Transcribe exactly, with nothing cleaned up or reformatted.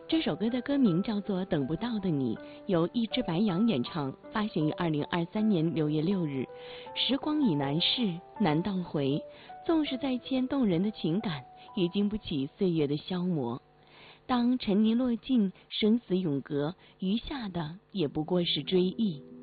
这首歌的歌名叫做《等不到的你》，由一只白羊演唱，发行于二零二三年六月六日。时光已难逝，难倒回，纵是再见动人的情感，也经不起岁月的消磨。当尘泥落尽，生死永隔，余下的也不过是追忆。